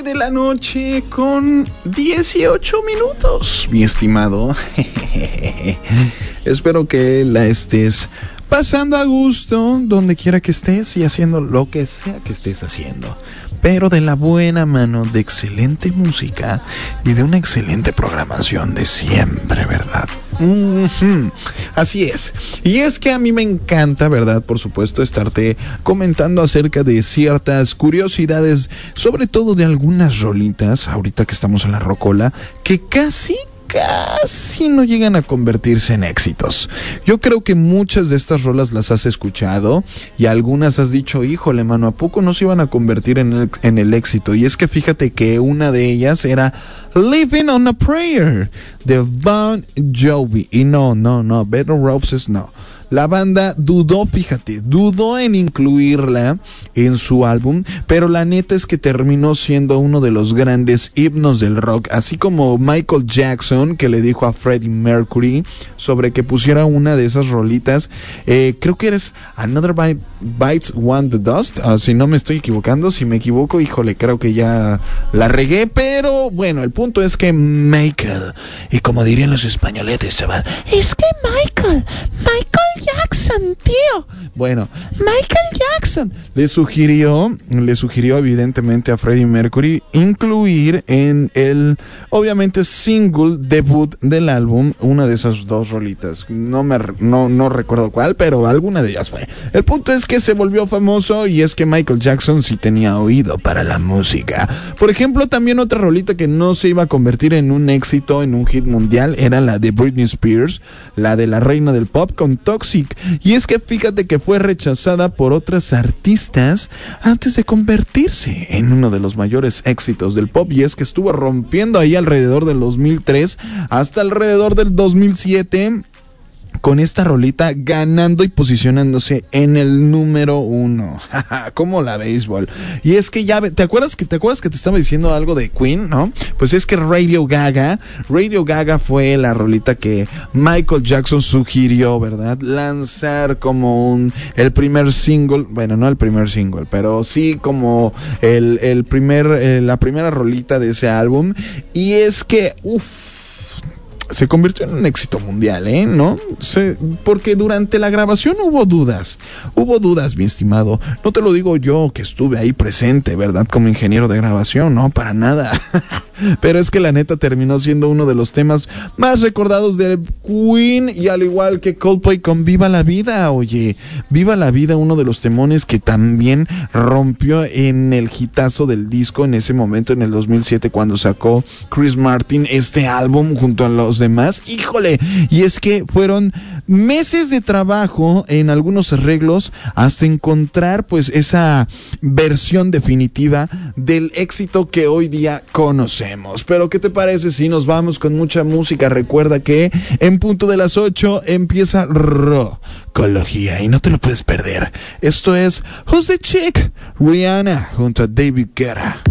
De la noche con 18 minutos, mi estimado. Espero que la estés pasando a gusto donde quiera que estés y haciendo lo que sea que estés haciendo, pero de la buena mano de excelente música y de una excelente programación de siempre, ¿verdad? Así es. Y es que a mí me encanta, ¿verdad? Por supuesto, estarte comentando acerca de ciertas curiosidades, sobre todo de algunas rolitas, ahorita que estamos en la rocola, que casi no llegan a convertirse en éxitos. Yo creo que muchas de estas rolas las has escuchado y algunas has dicho, híjole, mano, ¿a poco no se iban a convertir en el éxito? Y es que fíjate que una de ellas era Living on a Prayer de Bon Jovi. Y no, Bed of Roses no. La banda dudó en incluirla en su álbum, pero la neta es que terminó siendo uno de los grandes himnos del rock, así como Michael Jackson, que le dijo a Freddie Mercury sobre que pusiera una de esas rolitas. Creo que eres Another Bites One the Dust, si no me estoy equivocando. Si me equivoco, híjole, creo que ya la regué, pero bueno, el punto es que Michael, y como dirían los españoletes, se va, es que Michael Jackson, tío. Bueno, Michael Jackson le sugirió evidentemente a Freddie Mercury incluir en el, obviamente, single debut del álbum una de esas dos rolitas. No recuerdo cuál, pero alguna de ellas fue. El punto es que se volvió famoso y es que Michael Jackson sí tenía oído para la música. Por ejemplo, también otra rolita que no se iba a convertir en un éxito, en un hit mundial, era la de Britney Spears, la de la reina del pop con Toxic. Y es que fíjate que fue rechazada por otras artistas antes de convertirse en uno de los mayores éxitos del pop, y es que estuvo rompiendo ahí alrededor del 2003 hasta alrededor del 2007 con esta rolita, ganando y posicionándose en el número 1. Como la béisbol. Y es que ya, ¿te acuerdas que te estaba diciendo algo de Queen, no? Pues es que Radio Gaga fue la rolita que Michael Jackson sugirió, ¿verdad? Lanzar como el primer single, bueno, no el primer single, pero sí como la primera rolita de ese álbum. Y es que, se convirtió en un éxito mundial, ¿no? Porque durante la grabación hubo dudas, mi estimado. No te lo digo yo, que estuve ahí presente, ¿verdad? Como ingeniero de grabación, no, para nada. Pero es que la neta terminó siendo uno de los temas más recordados de Queen, y al igual que Coldplay con Viva la Vida, oye, Viva la Vida, uno de los temones que también rompió en el hitazo del disco en ese momento, en el 2007, cuando sacó Chris Martin este álbum junto a los demás. Híjole, y es que fueron meses de trabajo en algunos arreglos hasta encontrar pues esa versión definitiva del éxito que hoy día conocemos. Pero ¿qué te parece si nos vamos con mucha música? Recuerda que en punto de las 8 empieza Rocología y no te lo puedes perder. Esto es Who's the Chick, Rihanna junto a David Guetta.